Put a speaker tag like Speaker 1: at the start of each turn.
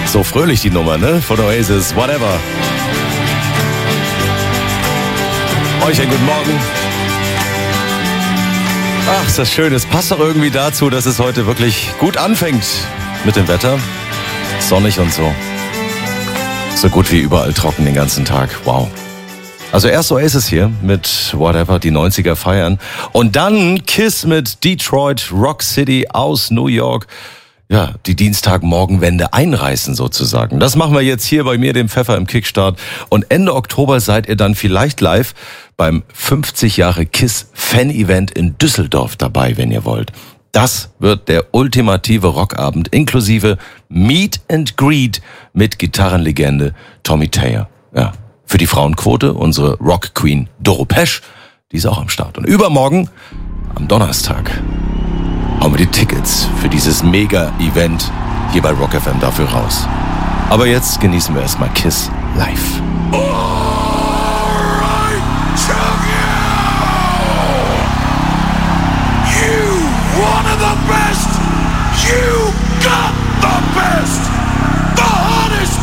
Speaker 1: So fröhlich die Nummer, ne? Von Oasis, Whatever. Euch einen guten Morgen. Ach, ist das schön. Es passt doch irgendwie dazu, dass es heute wirklich gut anfängt mit dem Wetter. Sonnig und so. So gut wie überall trocken den ganzen Tag. Wow. Also erst Oasis hier mit Whatever, die 90er feiern. Und dann Kiss mit Detroit Rock City aus New York. Ja, die Dienstagmorgenwende einreißen sozusagen. Das machen wir jetzt hier bei mir, dem Pfeffer im Kickstart. Und Ende Oktober seid ihr dann vielleicht live beim 50 Jahre Kiss Fan-Event in Düsseldorf dabei, wenn ihr wollt. Das wird der ultimative Rockabend inklusive Meet and Greet mit Gitarrenlegende Tommy Thayer. Ja, für die Frauenquote unsere Rock Queen Doro Pesch, die ist auch am Start. Und übermorgen, am Donnerstag, hauen wir die Tickets für dieses Mega-Event hier bei Rock FM dafür raus. Aber jetzt genießen wir erstmal Kiss live.